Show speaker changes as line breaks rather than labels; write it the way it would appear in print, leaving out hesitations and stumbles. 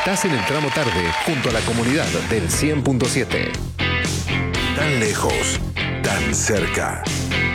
Estás en el tramo tarde junto a la comunidad del 100.7.
Tan lejos, tan cerca.